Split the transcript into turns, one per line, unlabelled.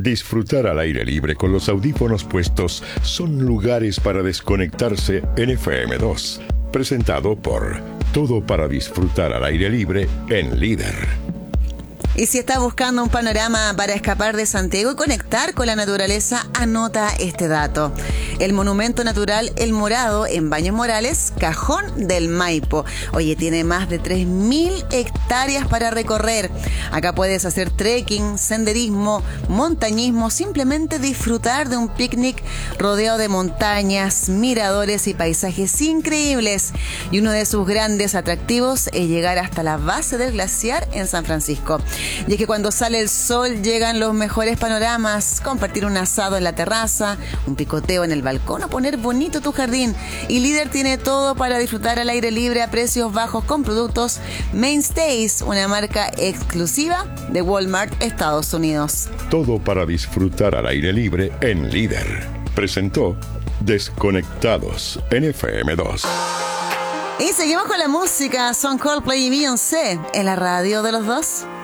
Disfrutar al aire libre con los audífonos puestos son lugares para desconectarse en FM2. Presentado por Todo para disfrutar al aire libre en Líder.
Y si estás buscando un panorama para escapar de Santiago y conectar con la naturaleza, anota este dato. El Monumento Natural El Morado en Baños Morales, Cajón del Maipo. Oye, tiene más de 3.000 hectáreas para recorrer. Acá puedes hacer trekking, senderismo, montañismo, simplemente disfrutar de un picnic rodeado de montañas, miradores y paisajes increíbles. Y uno de sus grandes atractivos es llegar hasta la base del glaciar en San Francisco. Y es que cuando sale el sol llegan los mejores panoramas, compartir un asado en la terraza, un picoteo en el balcón o poner bonito tu jardín. Y Líder tiene todo para disfrutar al aire libre a precios bajos con productos Mainstays, una marca exclusiva de Walmart, Estados Unidos.
Todo para disfrutar al aire libre en Líder. Presentó Desconectados en FM2.
Y seguimos con la música. Son Coldplay y Beyoncé en la radio de los dos.